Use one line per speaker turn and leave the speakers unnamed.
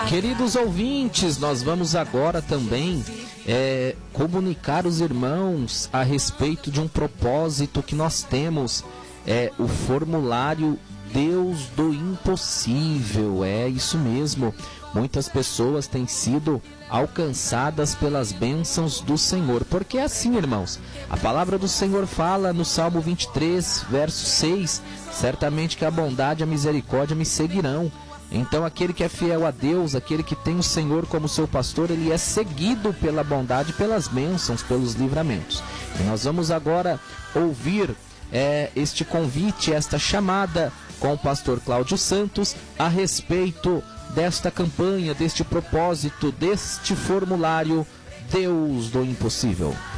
Queridos ouvintes, nós vamos agora também comunicar os irmãos a respeito de um propósito que nós temos, o formulário Deus do Impossível. É isso mesmo, muitas pessoas têm sido alcançadas pelas bênçãos do Senhor, porque é assim, irmãos, a palavra do Senhor fala no Salmo 23, verso 6, certamente que a bondade e a misericórdia me seguirão. Então aquele que é fiel a Deus, aquele que tem o Senhor como seu pastor, ele é seguido pela bondade, pelas bênçãos, pelos livramentos. E nós vamos agora ouvir este convite, esta chamada com o pastor Cláudio Santos a respeito desta campanha, deste propósito, deste formulário Deus do Impossível.